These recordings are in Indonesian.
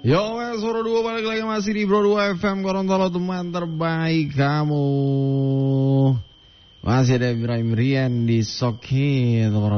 Yo, suara 2 balik lagi masih di Bro 2 FM Gorontalo, teman terbaik kamu. Masih ada Ibrahim Rian di Soki nomor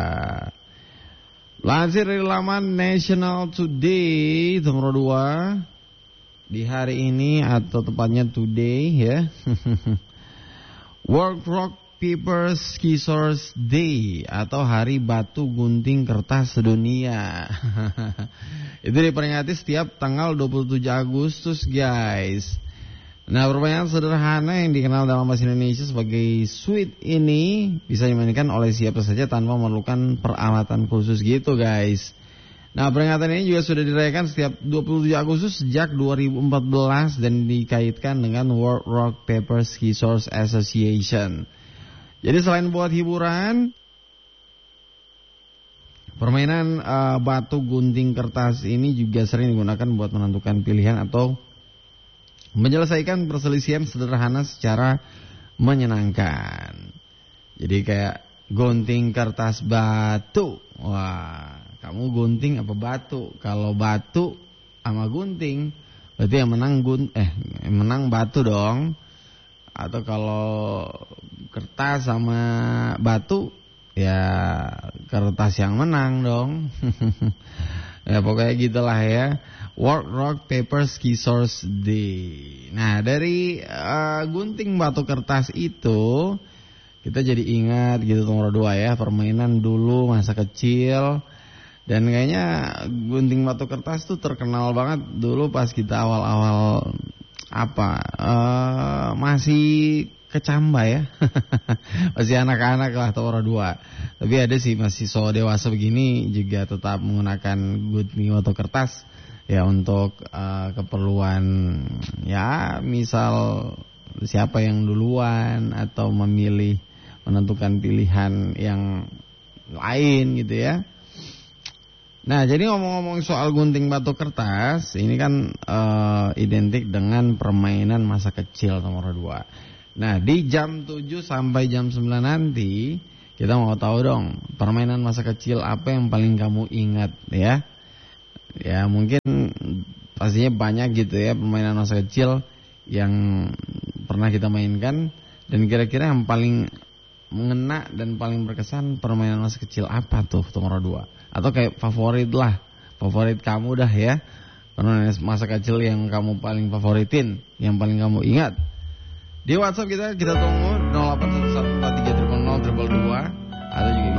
2. Lansir dari laman National Today nomor 2 di hari ini, atau tepatnya today ya. World Rock Paper Scissors Day atau Hari Batu Gunting Kertas Sedunia. Itu diperingati setiap tanggal 27 Agustus, guys. Nah, permainan sederhana yang dikenal dalam bahasa Indonesia sebagai sweet ini bisa dimainkan oleh siapa saja tanpa memerlukan peralatan khusus gitu, guys. Nah, peringatan ini juga sudah dirayakan setiap 27 Agustus sejak 2014 dan dikaitkan dengan World Rock Paper Scissors Association. Jadi selain buat hiburan, permainan batu gunting kertas ini juga sering digunakan buat menentukan pilihan atau menyelesaikan perselisihan sederhana secara menyenangkan. Jadi kayak gunting kertas batu. Wah, kamu gunting apa batu? Kalau batu sama gunting, berarti yang menang batu dong. Atau kalau kertas sama batu, ya kertas yang menang dong. Ya pokoknya gitulah ya. World Rock Paper Scissors Day. Nah, dari gunting batu kertas itu kita jadi ingat gitu nomor 2 ya, permainan dulu masa kecil. Dan kayaknya gunting batu kertas tuh terkenal banget dulu pas kita awal-awal masih kecamba ya. Masih anak-anak lah atau orang 2. Tapi ada sih masih so dewasa begini juga tetap menggunakan gunting batu kertas ya untuk keperluan ya, misal siapa yang duluan atau menentukan pilihan yang lain gitu ya. Nah, jadi ngomong-ngomong soal gunting batu kertas, ini kan identik dengan permainan masa kecil nomor 2. Nah, di jam 7 sampai jam 9 nanti kita mau tahu dong, permainan masa kecil apa yang paling kamu ingat ya. Ya mungkin pastinya banyak gitu ya permainan masa kecil yang pernah kita mainkan. Dan kira-kira yang paling mengena dan paling berkesan permainan masa kecil apa tuh nomor 2? Atau kayak favorit kamu dah ya, permainan masa kecil yang kamu paling favoritin, yang paling kamu ingat. Di WhatsApp kita tunggu